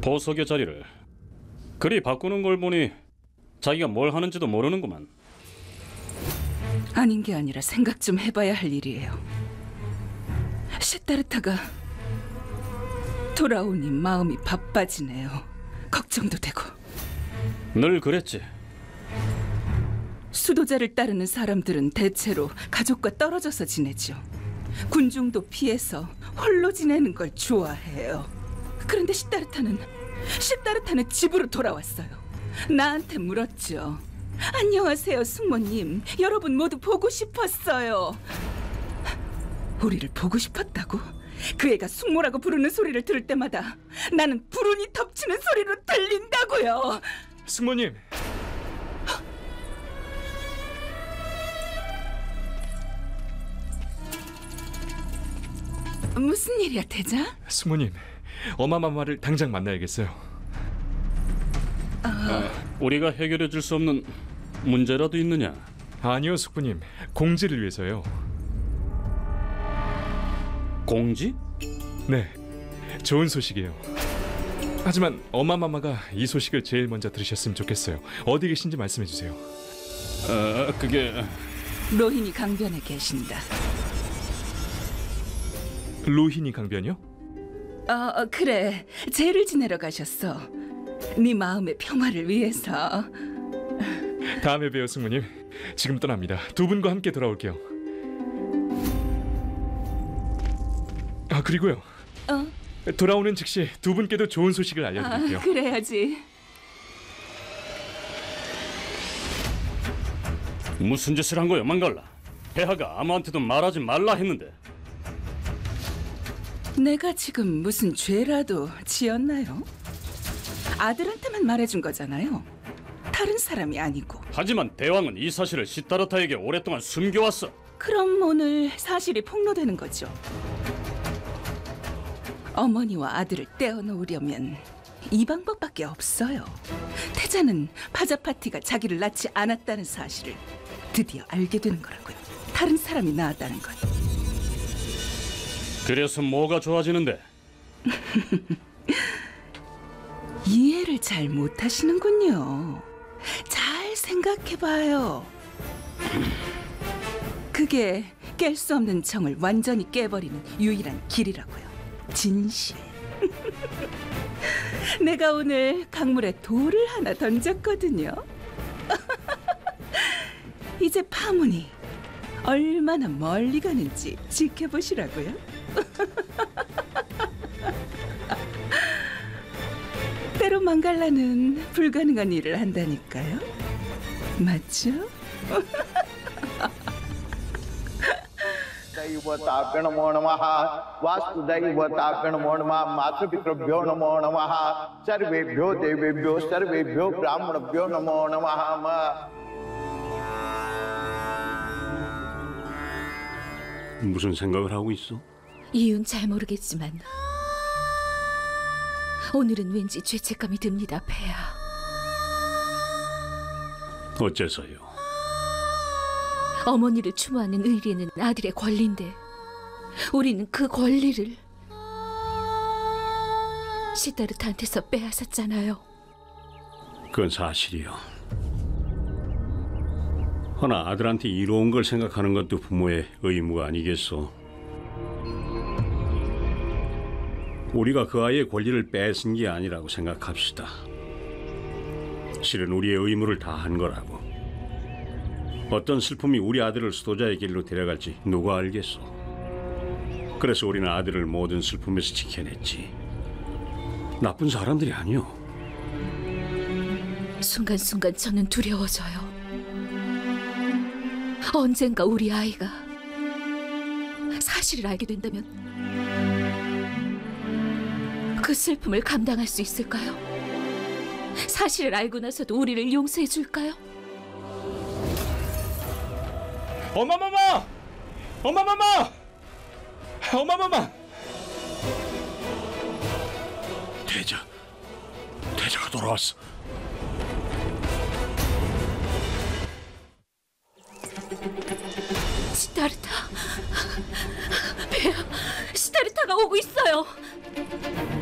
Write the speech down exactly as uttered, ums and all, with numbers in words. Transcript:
보석의 자리를 그리 바꾸는 걸 보니 자기가 뭘 하는지도 모르는구만. 아닌 게 아니라 생각 좀 해봐야 할 일이에요. 시타르타가 돌아오니 마음이 바빠지네요. 걱정도 되고. 늘 그랬지. 수도자를 따르는 사람들은 대체로 가족과 떨어져서 지내죠. 군중도 피해서 홀로 지내는 걸 좋아해요. 그런데 시타르타는 시타르타는 집으로 돌아왔어요. 나한테 물었죠. 안녕하세요, 숙모님. 여러분 모두 보고 싶었어요. 우리를 보고 싶었다고? 그 애가 숙모라고 부르는 소리를 들을 때마다 나는 불운이 덮치는 소리로 들린다고요. 숙모님. 무슨 일이야, 대자? 숙모님, 어마마마를 당장 만나야겠어요. 아, 우리가 해결해 줄 수 없는 문제라도 있느냐? 아니요, 숙부님. 공지를 위해서요. 공지? 네, 좋은 소식이에요. 하지만 어마마마가 이 소식을 제일 먼저 들으셨으면 좋겠어요. 어디 계신지 말씀해 주세요. 아, 그게... 로히니 강변에 계신다. 로히니 강변이요? 어, 그래. 제를 지내러 가셨어. 네 마음의 평화를 위해서. 다음에 봬요, 숙모님. 지금 떠납니다. 두 분과 함께 돌아올게요. 아, 그리고요. 어? 돌아오는 즉시 두 분께도 좋은 소식을 알려드릴게요. 아, 그래야지. 무슨 짓을 한 거야, 망갈라? 폐하가 아무한테도 말하지 말라 했는데. 내가 지금 무슨 죄라도 지었나요? 아들한테만 말해준 거잖아요. 다른 사람이 아니고. 하지만 대왕은 이 사실을 시타르타에게 오랫동안 숨겨왔어. 그럼 오늘 사실이 폭로되는 거죠. 어머니와 아들을 떼어놓으려면 이 방법밖에 없어요. 태자는 파자파티가 자기를 낳지 않았다는 사실을 드디어 알게 되는 거라고요. 다른 사람이 낳았다는 건. 그래서 뭐가 좋아지는데? 이해를 잘 못하시는군요. 잘 생각해봐요. 그게 깰 수 없는 정을 완전히 깨버리는 유일한 길이라고요. 진실. 내가 오늘 강물에 돌을 하나 던졌거든요. 이제 파문이 얼마나 멀리 가는지 지켜보시라고요. 때로 망갈라는 불가능한 일을 한다니까요. 맞죠? दैवताभ्यो नमो नमः वास्तुदैवताभ्यो नमो नमः मातृपितृभ्यो नमो नमः सर्वेभ्यो देवेभ्यो सर्वेभ्यो ब्राह्मणभ्यो नमो नमः। 무슨 생각을 하고 있어? 이유는 잘 모르겠지만 오늘은 왠지 죄책감이 듭니다, 폐하. 어째서요? 어머니를 추모하는 의리는 아들의 권리인데 우리는 그 권리를 시타르타한테서 빼앗았잖아요. 그건 사실이요. 허나 아들한테 이로운 걸 생각하는 것도 부모의 의무가 아니겠소. 우리가 그 아이의 권리를 뺏은 게 아니라고 생각합시다. 실은 우리의 의무를 다한 거라고. 어떤 슬픔이 우리 아들을 수도자의 길로 데려갈지 누가 알겠소. 그래서 우리는 아들을 모든 슬픔에서 지켜냈지. 나쁜 사람들이 아니오. 순간순간 저는 두려워져요. 언젠가 우리 아이가 사실을 알게 된다면 그 슬픔을 감당할 수 있을까요? 사실을 알고 나서도 우리를 용서해 줄까요? 어마마마! 어마마마! 어마마마! 태자, 태자가 돌아왔어. 시타르타, 폐하, 시타르타가 오고 있어요.